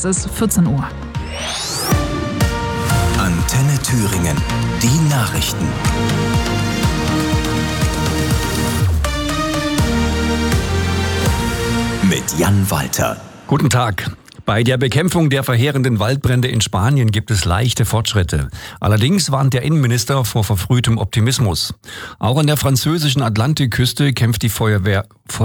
Es ist 14 Uhr. Antenne Thüringen. Die Nachrichten. Mit Jan Walter. Guten Tag. Bei der Bekämpfung der verheerenden Waldbrände in Spanien gibt es leichte Fortschritte. Allerdings warnt der Innenminister vor verfrühtem Optimismus. Auch an der französischen Atlantikküste kämpft die Feuerwehr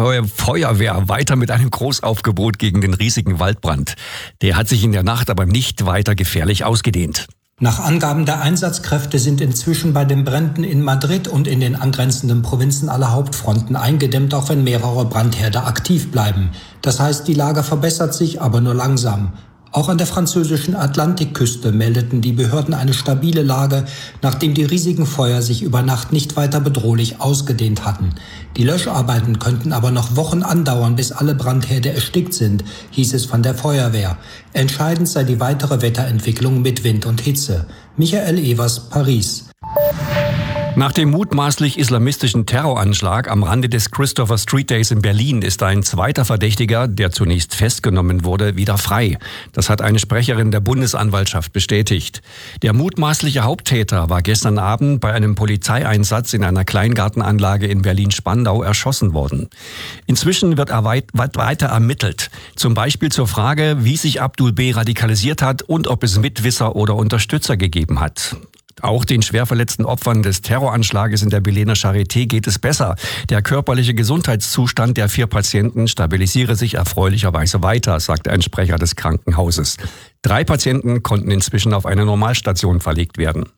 weiter mit einem Großaufgebot gegen den riesigen Waldbrand. Der hat sich in der Nacht aber nicht weiter gefährlich ausgedehnt. Nach Angaben der Einsatzkräfte sind inzwischen bei den Bränden in Madrid und in den angrenzenden Provinzen alle Hauptfronten eingedämmt, auch wenn mehrere Brandherde aktiv bleiben. Das heißt, die Lage verbessert sich, aber nur langsam. Auch an der französischen Atlantikküste meldeten die Behörden eine stabile Lage, nachdem die riesigen Feuer sich über Nacht nicht weiter bedrohlich ausgedehnt hatten. Die Löscharbeiten könnten aber noch Wochen andauern, bis alle Brandherde erstickt sind, hieß es von der Feuerwehr. Entscheidend sei die weitere Wetterentwicklung mit Wind und Hitze. Michael Evers, Paris. Nach dem mutmaßlich islamistischen Terroranschlag am Rande des Christopher Street Days in Berlin ist ein zweiter Verdächtiger, der zunächst festgenommen wurde, wieder frei. Das hat eine Sprecherin der Bundesanwaltschaft bestätigt. Der mutmaßliche Haupttäter war gestern Abend bei einem Polizeieinsatz in einer Kleingartenanlage in Berlin-Spandau erschossen worden. Inzwischen wird weiter ermittelt. Zum Beispiel zur Frage, wie sich Abdul B. radikalisiert hat und ob es Mitwisser oder Unterstützer gegeben hat. Auch den schwer verletzten Opfern des Terroranschlages in der Berliner Charité geht es besser. Der körperliche Gesundheitszustand der 4 Patienten stabilisiere sich erfreulicherweise weiter, sagte ein Sprecher des Krankenhauses. 3 Patienten konnten inzwischen auf eine Normalstation verlegt werden.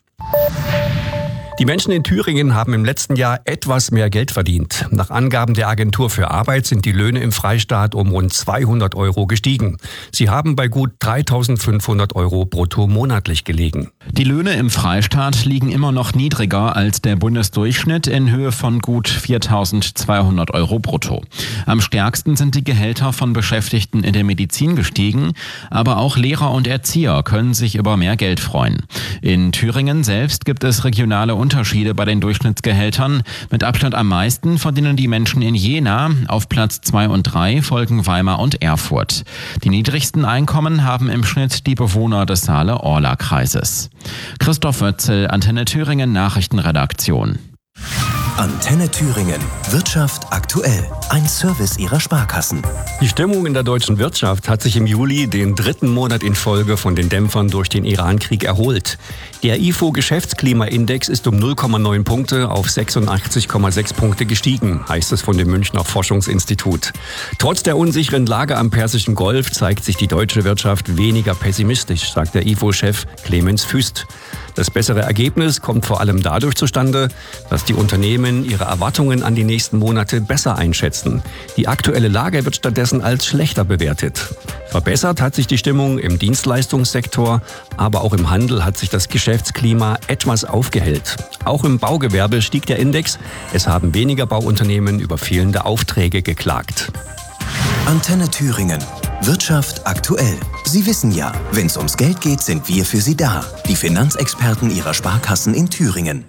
Die Menschen in Thüringen haben im letzten Jahr etwas mehr Geld verdient. Nach Angaben der Agentur für Arbeit sind die Löhne im Freistaat um rund 200 € gestiegen. Sie haben bei gut 3.500 € brutto monatlich gelegen. Die Löhne im Freistaat liegen immer noch niedriger als der Bundesdurchschnitt in Höhe von gut 4.200 € brutto. Am stärksten sind die Gehälter von Beschäftigten in der Medizin gestiegen, aber auch Lehrer und Erzieher können sich über mehr Geld freuen. In Thüringen selbst gibt es regionale Unterschiede bei den Durchschnittsgehältern. Mit Abstand am meisten verdienen die Menschen in Jena. Auf Platz 2 und 3 folgen Weimar und Erfurt. Die niedrigsten Einkommen haben im Schnitt die Bewohner des Saale-Orla-Kreises. Christoph Wötzel, Antenne Thüringen Nachrichtenredaktion. Antenne Thüringen. Wirtschaft aktuell. Ein Service Ihrer Sparkassen. Die Stimmung in der deutschen Wirtschaft hat sich im Juli den 3. Monat in Folge von den Dämpfern durch den Iran-Krieg erholt. Der IFO-Geschäftsklimaindex ist um 0,9 Punkte auf 86,6 Punkte gestiegen, heißt es von dem Münchner Forschungsinstitut. Trotz der unsicheren Lage am Persischen Golf zeigt sich die deutsche Wirtschaft weniger pessimistisch, sagt der IFO-Chef Clemens Füst. Das bessere Ergebnis kommt vor allem dadurch zustande, dass die Unternehmen ihre Erwartungen an die nächsten Monate besser einschätzen. Die aktuelle Lage wird stattdessen als schlechter bewertet. Verbessert hat sich die Stimmung im Dienstleistungssektor, aber auch im Handel hat sich das Geschäftsklima etwas aufgehellt. Auch im Baugewerbe stieg der Index. Es haben weniger Bauunternehmen über fehlende Aufträge geklagt. Antenne Thüringen. Wirtschaft aktuell. Sie wissen ja, wenn es ums Geld geht, sind wir für Sie da. Die Finanzexperten Ihrer Sparkassen in Thüringen.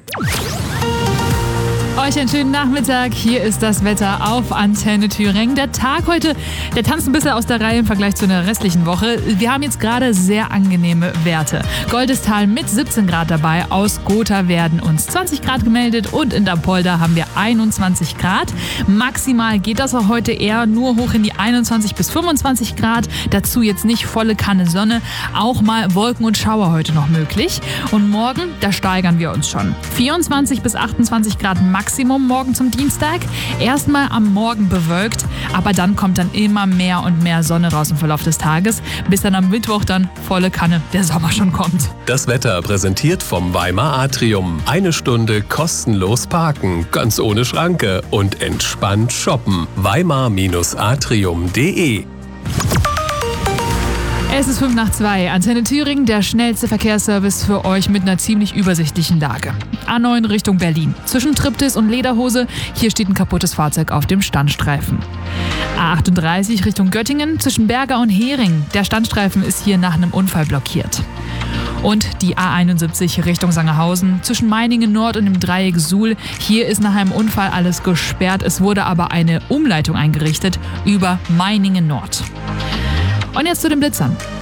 Euch einen schönen Nachmittag. Hier ist das Wetter auf Antenne Thüringen. Der Tag heute, der tanzt ein bisschen aus der Reihe im Vergleich zu einer restlichen Woche. Wir haben jetzt gerade sehr angenehme Werte. Goldestal mit 17 Grad dabei. Aus Gotha werden uns 20 Grad gemeldet und in Dapolda haben wir 21 Grad. Maximal geht das auch heute eher nur hoch in die 21 bis 25 Grad. Dazu jetzt nicht volle Kanne Sonne. Auch mal Wolken und Schauer heute noch möglich. Und morgen, da steigern wir uns schon. 24 bis 28 Grad Maximum morgen zum Dienstag. Erstmal am Morgen bewölkt, aber dann kommt dann immer mehr und mehr Sonne raus im Verlauf des Tages, bis dann am Mittwoch dann volle Kanne der Sommer schon kommt. Das Wetter präsentiert vom Weimar Atrium. 1 Stunde kostenlos parken, ganz ohne Schranke und entspannt shoppen. weimar-atrium.de. Es ist 1:05. Antenne Thüringen, der schnellste Verkehrsservice für euch mit einer ziemlich übersichtlichen Lage. A9 Richtung Berlin. Zwischen Triptis und Lederhose, hier steht ein kaputtes Fahrzeug auf dem Standstreifen. A38 Richtung Göttingen, zwischen Berger und Hering. Der Standstreifen ist hier nach einem Unfall blockiert. Und die A71 Richtung Sangerhausen, zwischen Meiningen Nord und dem Dreieck Suhl. Hier ist nach einem Unfall alles gesperrt. Es wurde aber eine Umleitung eingerichtet über Meiningen Nord. Und jetzt zu den Blitzern.